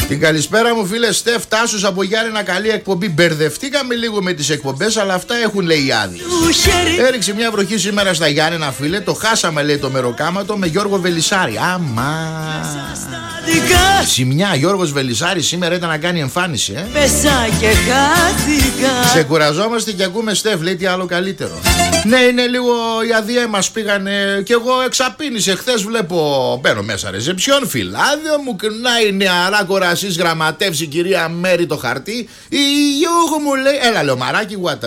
Την καλησπέρα μου φίλε Στεφ Τάσος από Γιάννενα, καλή εκπομπή. Μπερδευτήκαμε λίγο με τις εκπομπές, αλλά αυτά έχουν λέει οι άδειες. Έριξε μια βροχή σήμερα στα Γιάννενα φίλε. Το χάσαμε λέει το μεροκάματο με Γιώργο Βελισσάρη. Αμά. Ζημιά, Γιώργος Βελισσάρης σήμερα ήταν να κάνει εμφάνιση, Πέσα και χάθηκα. Ξεκουραζόμαστε και ακούμε Στεφ, λέει τι άλλο καλύτερο. Ναι, είναι λίγο οι ΑΔΕ μας πήγανε. Κι εγώ εξαπίνησε. Χθες βλέπω, μπαίνω μέσα ρεζεψιόν, φυλάδιο μου κουνάει νεαρά κορασής γραμματεύσει κυρία Μέρη το χαρτί. Η Γιώργο μου λέει, έλα λέω μαράκι, what